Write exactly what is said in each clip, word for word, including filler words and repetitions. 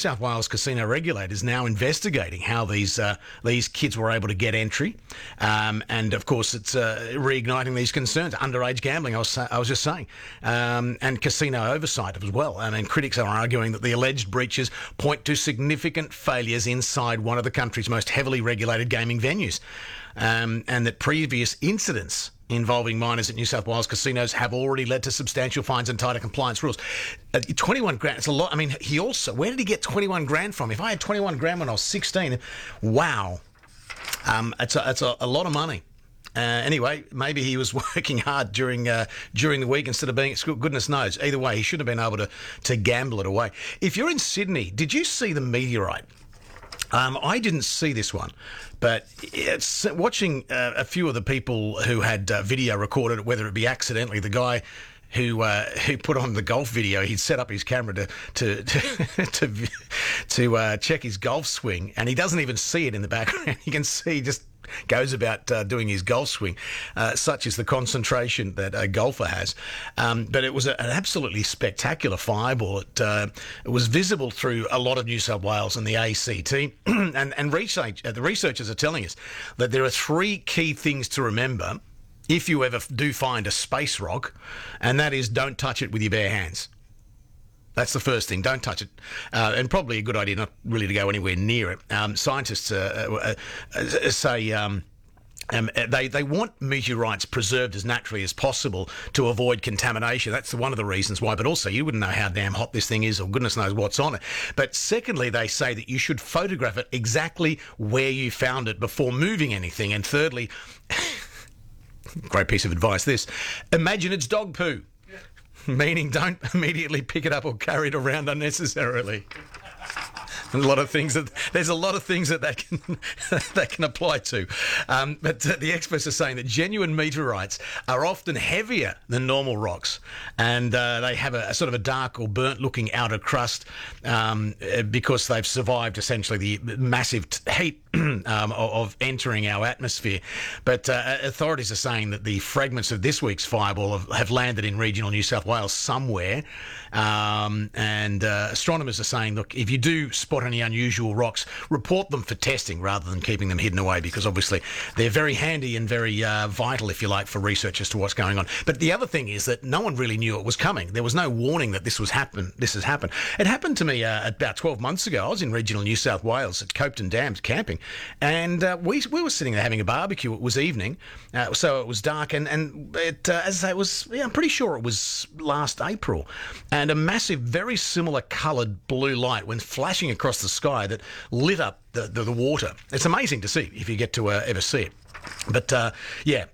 South Wales casino regulator is now investigating how these uh, these kids were able to get entry, um, and of course it's uh, reigniting these concerns. Underage gambling, I was I was just saying, um, and casino oversight as well. I mean, critics are arguing that the alleged breaches point to significant failures inside one of the country's most heavily regulated gaming venues, um, and that previous incidents involving minors at New South Wales casinos have already led to substantial fines and tighter compliance rules. Uh, twenty-one grand, it's a lot. I mean, he also, where did he get twenty-one grand from? If I had twenty-one grand when I was sixteen, wow. Um, it's a, it's a, a lot of money. Uh, anyway, maybe he was working hard during uh, during the week instead of being at school. Goodness knows. Either way, he should have been able to, to gamble it away. If you're in Sydney, did you see the meteorite? Um, I didn't see this one, but it's watching uh, a few of the people who had uh, video recorded it, whether it be accidentally, the guy who uh, who put on the golf video, he'd set up his camera to to to to, to uh, check his golf swing, and he doesn't even see it in the background. You can see just goes about uh, doing his golf swing. Uh, such is the concentration that a golfer has. Um, but it was a, an absolutely spectacular fireball. It, uh, it was visible through a lot of New South Wales and the A C T. and and research, uh, the researchers are telling us that there are three key things to remember if you ever do find a space rock, and that is don't touch it with your bare hands. That's the first thing. Don't touch it. Uh, and probably a good idea not really to go anywhere near it. Um, scientists uh, uh, uh, say um, um, they, they want meteorites preserved as naturally as possible to avoid contamination. That's one of the reasons why. But also, you wouldn't know how damn hot this thing is, or goodness knows what's on it. But secondly, they say that you should photograph it exactly where you found it before moving anything. And thirdly, great piece of advice this, imagine it's dog poo. Meaning don't immediately pick it up or carry it around unnecessarily. A lot of things that there's a lot of things that that can that can apply to, um, but uh, the experts are saying that genuine meteorites are often heavier than normal rocks, and uh, they have a, a sort of a dark or burnt-looking outer crust um, because they've survived essentially the massive t- heat um, of entering our atmosphere. But uh, authorities are saying that the fragments of this week's fireball have, have landed in regional New South Wales somewhere, um, and uh, astronomers are saying, look, if you do spot any unusual rocks, report them for testing rather than keeping them hidden away, because obviously they're very handy and very uh, vital, if you like, for research as to what's going on. But the other thing is that no one really knew it was coming. There was no warning that this was happen. This has happened. It happened to me uh, about twelve months ago. I was in regional New South Wales at Copeton Dams camping, and uh, we we were sitting there having a barbecue. It was evening, uh, so it was dark, and and it, uh, as I say, it was, yeah, I'm pretty sure it was last April, and a massive, very similar coloured blue light went flashing across the sky that lit up the, the, the water. It's amazing to see if you get to uh, ever see it. But, uh, yeah,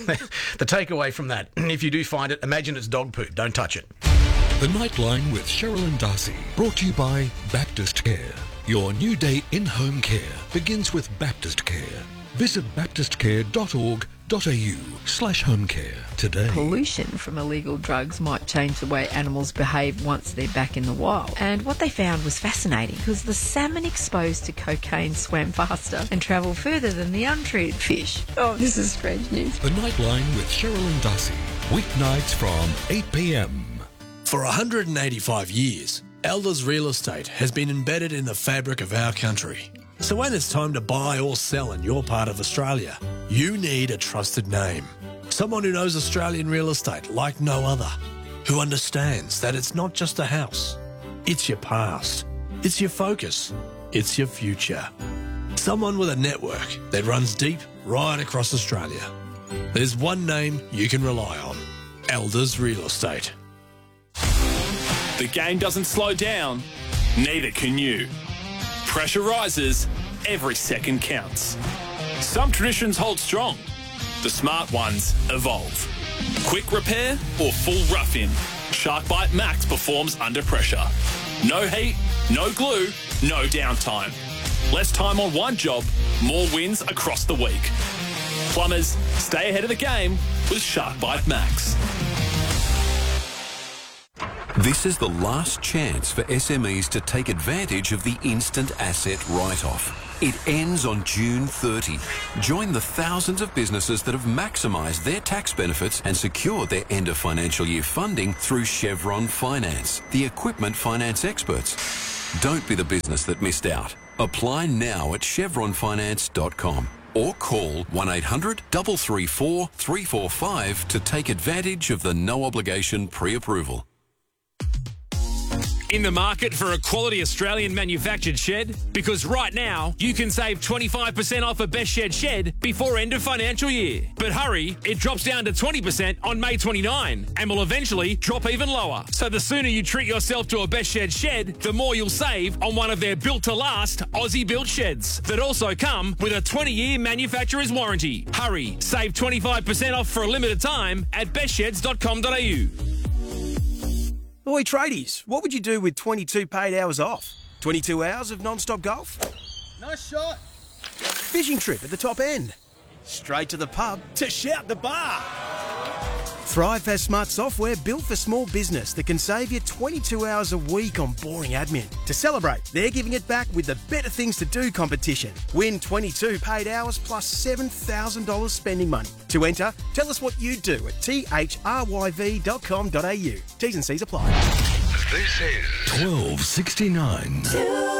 the takeaway from that, if you do find it, imagine it's dog poo. Don't touch it. The Nightline with Cheryl and Darcy, brought to you by Baptist Care. Your new day in-home care begins with Baptist Care. Visit baptist care dot org dot a u slash home care today. Pollution from illegal drugs might change the way animals behave once they're back in the wild. And what they found was fascinating, because the salmon exposed to cocaine swam faster and travelled further than the untreated fish. Oh, this is strange news. The Nightline with Cheryl and Darcy, weeknights from eight p.m. For one hundred eighty-five years, Elders Real Estate has been embedded in the fabric of our country. So when it's time to buy or sell in your part of Australia, you need a trusted name. Someone who knows Australian real estate like no other. Who understands that it's not just a house. It's your past. It's your focus. It's your future. Someone with a network that runs deep right across Australia. There's one name you can rely on. Elders Real Estate. The game doesn't slow down, neither can you. Pressure rises, every second counts. Some traditions hold strong, the smart ones evolve. Quick repair or full rough-in, SharkBite Max performs under pressure. No heat, no glue, no downtime. Less time on one job, more wins across the week. Plumbers, stay ahead of the game with SharkBite Max. This is the last chance for S M Es to take advantage of the instant asset write-off. It ends on June thirtieth. Join the thousands of businesses that have maximised their tax benefits and secured their end of financial year funding through Chevron Finance, the equipment finance experts. Don't be the business that missed out. Apply now at chevron finance dot com or call one eight hundred, three three four, three four five to take advantage of the no obligation pre-approval. In the market for a quality Australian manufactured shed? Because right now, you can save twenty-five percent off a Best Shed shed before end of financial year. But hurry, it drops down to twenty percent on May twenty-ninth and will eventually drop even lower. So the sooner you treat yourself to a Best Shed shed, the more you'll save on one of their built-to-last Aussie-built sheds that also come with a twenty-year manufacturer's warranty. Hurry, save twenty-five percent off for a limited time at best sheds dot com dot a u. Oi, tradies, what would you do with twenty-two paid hours off? twenty-two hours of non-stop golf? Nice shot. Fishing trip at the top end? Straight to the pub to shout the bar? Thrive has smart software built for small business that can save you twenty-two hours a week on boring admin. To celebrate, they're giving it back with the Better Things to Do competition. Win twenty-two paid hours plus seven thousand dollars spending money. To enter, tell us what you do at t h r y v dot com dot a u. T's and C's apply. This is twelve sixty-nine.